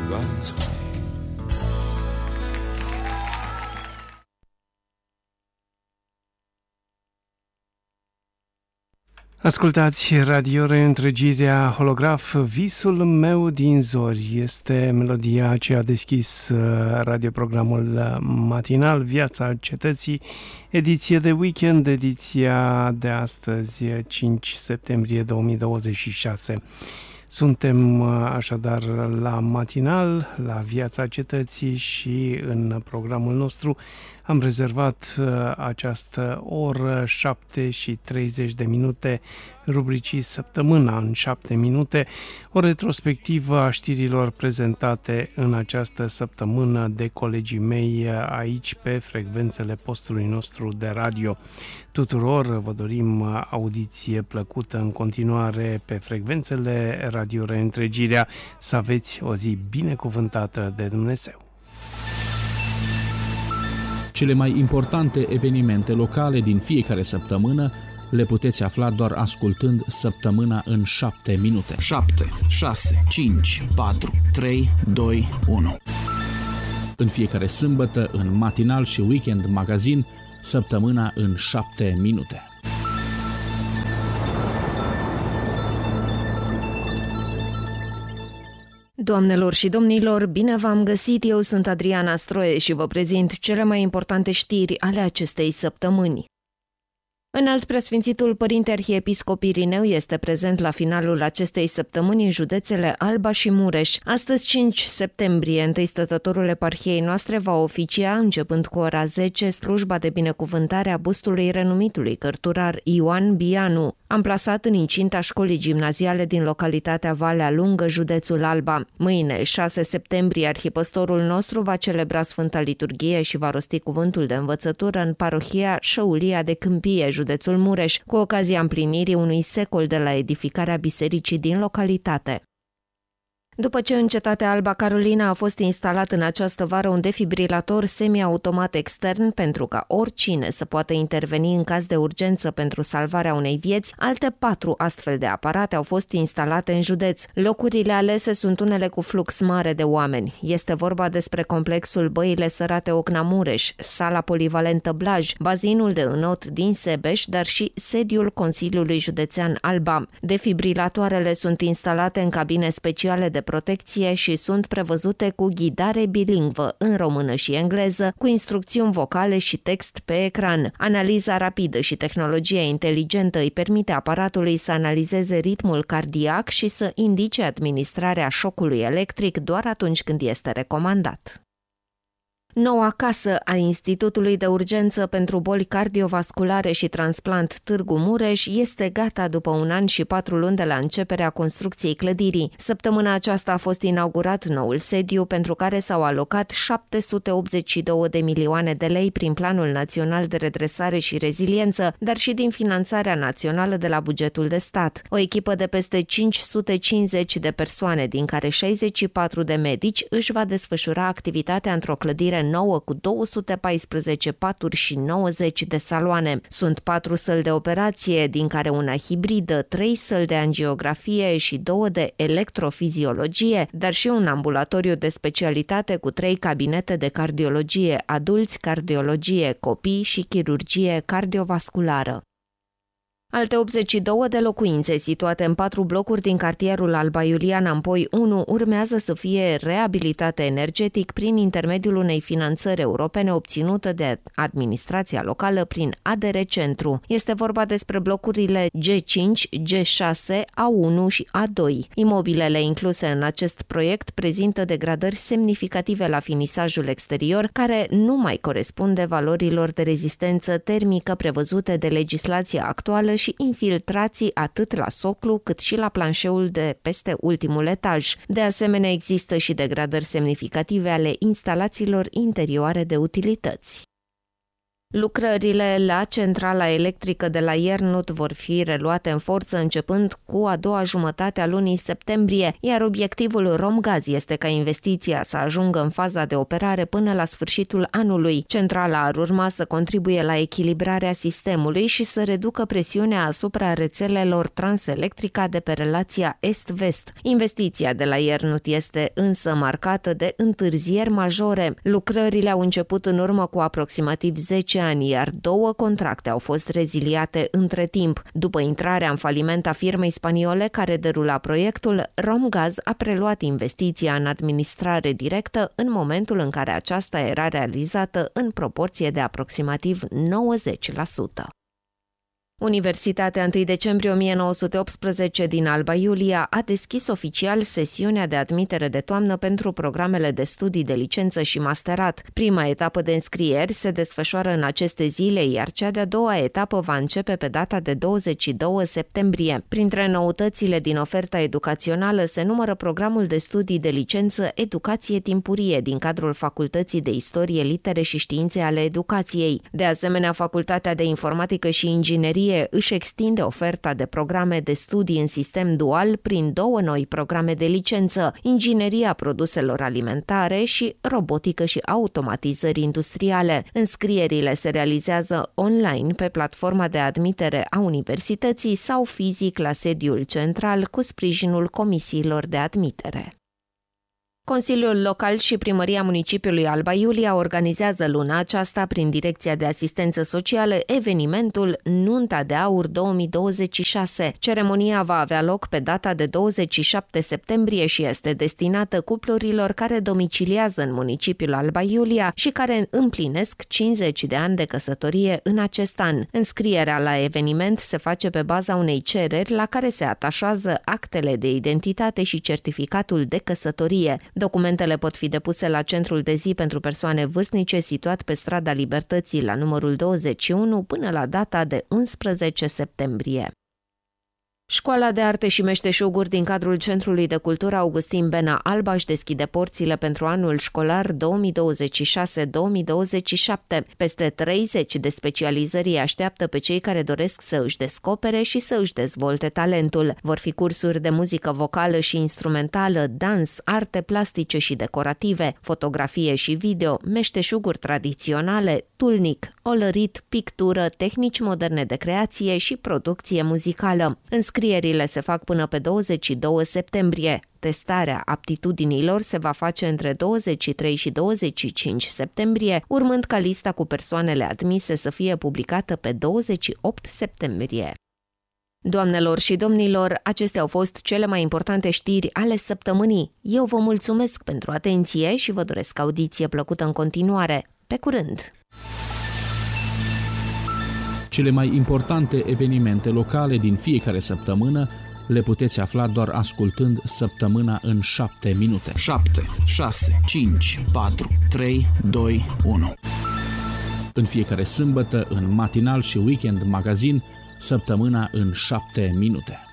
runs away. Ascultați Radio Reîntregirea Holograf, visul meu din zori. Este melodia ce a deschis radioprogramul matinal Viața Cetății, ediție de weekend, ediția de astăzi, 5 septembrie 2026. Suntem așadar la matinal, la Viața Cetății și în programul nostru am rezervat această oră 7:30 rubricii Săptămâna în 7 minute, o retrospectivă a știrilor prezentate în această săptămână de colegii mei aici pe frecvențele postului nostru de radio. Tuturor vă dorim audiție plăcută în continuare pe frecvențele Radio Reîntregirea, să aveți o zi binecuvântată de Dumnezeu. Cele mai importante evenimente locale din fiecare săptămână le puteți afla doar ascultând Săptămâna în 7 minute. 7, 6, 5, 4, 3, 2, 1. În fiecare sâmbătă, în matinal și weekend magazin, Săptămâna în 7 minute. Doamnelor și domnilor, bine v-am găsit, eu sunt Adriana Stroie și vă prezint cele mai importante știri ale acestei săptămâni. Înalt Preasfințitul Părinte Arhiepiscop Irineu este prezent la finalul acestei săptămâni în județele Alba și Mureș. Astăzi, 5 septembrie, întâi stătătorul eparhiei noastre va oficia, începând cu ora 10, slujba de binecuvântare a bustului renumitului cărturar Ioan Bianu, amplasat în incinta școlii gimnaziale din localitatea Valea Lungă, județul Alba. Mâine, 6 septembrie, arhipăstorul nostru va celebra Sfânta Liturghie și va rosti cuvântul de învățătură în parohia Șăulia de Câmpie, județul Mureș, cu ocazia împlinirii unui secol de la edificarea bisericii din localitate. După ce în cetatea Alba Carolina a fost instalat în această vară un defibrilator semi-automat extern pentru ca oricine să poată interveni în caz de urgență pentru salvarea unei vieți, alte 4 astfel de aparate au fost instalate în județ. Locurile alese sunt unele cu flux mare de oameni. Este vorba despre complexul Băile Sărate Ocna Mureș, sala polivalentă Blaj, bazinul de înot din Sebeș, dar și sediul Consiliului Județean Alba. Defibrilatoarele sunt instalate în cabine speciale de protecție și sunt prevăzute cu ghidare bilingvă în română și engleză, cu instrucțiuni vocale și text pe ecran. Analiza rapidă și tehnologia inteligentă îi permite aparatului să analizeze ritmul cardiac și să indice administrarea șocului electric doar atunci când este recomandat. Noua casă a Institutului de Urgență pentru Boli Cardiovasculare și Transplant Târgu Mureș este gata după 1 an și 4 luni de la începerea construcției clădirii. Săptămâna aceasta a fost inaugurat noul sediu, pentru care s-au alocat 782 de milioane de lei prin Planul Național de Redresare și Reziliență, dar și din finanțarea națională de la bugetul de stat. O echipă de peste 550 de persoane, din care 64 de medici, își va desfășura activitatea într-o clădire nouă cu 214 paturi și 90 de saloane. Sunt 4 săli de operație, din care una hibridă, 3 săli de angiografie și 2 de electrofiziologie, dar și un ambulatoriu de specialitate cu 3 cabinete de cardiologie adulți, cardiologie copii și chirurgie cardiovasculară. Alte 82 de locuințe situate în 4 blocuri din cartierul Alba Iulian Ampoi 1 urmează să fie reabilitate energetic prin intermediul unei finanțări europene obținută de administrația locală prin ADR Centru. Este vorba despre blocurile G5, G6, A1 și A2. Imobilele incluse în acest proiect prezintă degradări semnificative la finisajul exterior, care nu mai corespunde valorilor de rezistență termică prevăzute de legislația actuală și infiltrații atât la soclu cât și la planșeul de peste ultimul etaj. De asemenea, există și degradări semnificative ale instalațiilor interioare de utilități. Lucrările la centrala electrică de la Iernut vor fi reluate în forță începând cu a doua jumătate a lunii septembrie, iar obiectivul Romgaz este ca investiția să ajungă în faza de operare până la sfârșitul anului. Centrala ar urma să contribuie la echilibrarea sistemului și să reducă presiunea asupra rețelelor Transelectrica de pe relația est-vest. Investiția de la Iernut este însă marcată de întârzieri majore. Lucrările au început în urmă cu aproximativ 10 ani, iar 2 contracte au fost reziliate între timp. După intrarea în faliment a firmei spaniole care derula proiectul, Romgaz a preluat investiția în administrare directă în momentul în care aceasta era realizată în proporție de aproximativ 90%. Universitatea 1 decembrie 1918 din Alba Iulia a deschis oficial sesiunea de admitere de toamnă pentru programele de studii de licență și masterat. Prima etapă de înscrieri se desfășoară în aceste zile, iar cea de-a doua etapă va începe pe data de 22 septembrie. Printre noutățile din oferta educațională se numără programul de studii de licență Educație timpurie din cadrul Facultății de Istorie, Litere și Științe ale Educației. De asemenea, Facultatea de Informatică și Inginerie își extinde oferta de programe de studii în sistem dual prin 2 noi programe de licență, Ingineria produselor alimentare și Robotică și automatizări industriale. Înscrierile se realizează online pe platforma de admitere a universității sau fizic la sediul central cu sprijinul comisiilor de admitere. Consiliul Local și Primăria Municipiului Alba Iulia organizează luna aceasta, prin Direcția de Asistență Socială, evenimentul Nunta de Aur 2026. Ceremonia va avea loc pe data de 27 septembrie și este destinată cuplurilor care domiciliază în municipiul Alba Iulia și care împlinesc 50 de ani de căsătorie în acest an. Înscrierea la eveniment se face pe baza unei cereri la care se atașează actele de identitate și certificatul de căsătorie. Documentele pot fi depuse la Centrul de Zi pentru Persoane Vârstnice, situat pe Strada Libertății la numărul 21 până la data de 11 septembrie. Școala de Arte și Meșteșuguri din cadrul Centrului de Cultură Augustin Bena Alba își deschide porțile pentru anul școlar 2026-2027. Peste 30 de specializări îi așteaptă pe cei care doresc să își descopere și să își dezvolte talentul. Vor fi cursuri de muzică vocală și instrumentală, dans, arte plastice și decorative, fotografie și video, meșteșuguri tradiționale, tulnic, olărit, pictură, tehnici moderne de creație și producție muzicală. Înscrierile se fac până pe 22 septembrie. Testarea aptitudinilor se va face între 23 și 25 septembrie, urmând ca lista cu persoanele admise să fie publicată pe 28 septembrie. Doamnelor și domnilor, acestea au fost cele mai importante știri ale săptămânii. Eu vă mulțumesc pentru atenție și vă doresc audiție plăcută în continuare. Pe curând! Cele mai importante evenimente locale din fiecare săptămână le puteți afla doar ascultând Săptămâna în 7 minute. 7, 6, 5, 4, 3, 2, 1. În fiecare sâmbătă, în matinal și weekend magazin, Săptămâna în 7 minute.